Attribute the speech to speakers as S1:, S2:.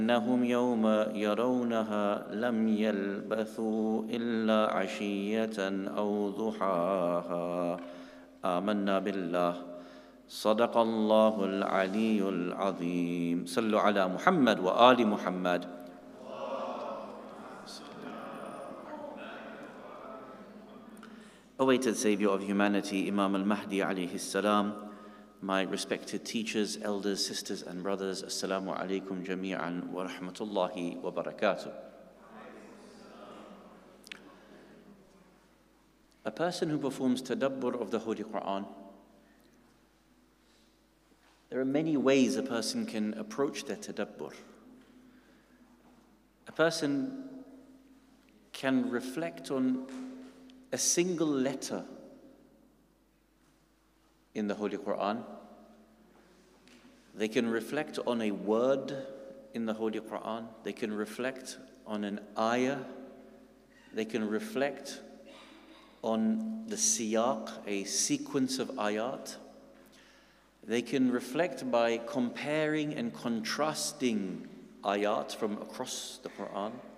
S1: إنهم يوم يرونها لم يلبثوا إلا عشية أو ضحاها آمنا بالله صدق الله العلي العظيم. صلوا على محمد وآل محمد. Awaited Savior of humanity, Imam al-Mahdi alayhi salam, my respected teachers, elders, sisters and brothers, Assalamu alaikum jami'an wa rahmatullahi wa barakatuh. A person who performs tadabbur of the Holy Quran, there are many ways a person can approach their tadabbur. A person can reflect on a single letter in the Holy Quran. They can reflect on a word in the Holy Quran. They can reflect on an ayah. They can reflect on the siyaq, a sequence of ayat. They can reflect by comparing and contrasting ayat from across the Quran.